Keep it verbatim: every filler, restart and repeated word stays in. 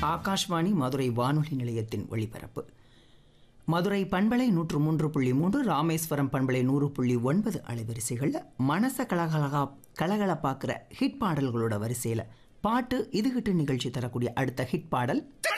ஆகாஷ்வாணி மதுரை வானொலி நிலையத்தின் ஒளிபரப்பு. மதுரை பண்பலை நூற்று மூன்று புள்ளி மூன்று, ராமேஸ்வரம் பண்பலை நூறு புள்ளி ஒன்பது அலைவரிசைகளில் மனச கலகலகா கலகலப்பாக்குற ஹிட் பாடல்களோட வரிசையில் பாட்டு இதுகிட்டு நிகழ்ச்சி தரக்கூடிய அடுத்த ஹிட் பாடல்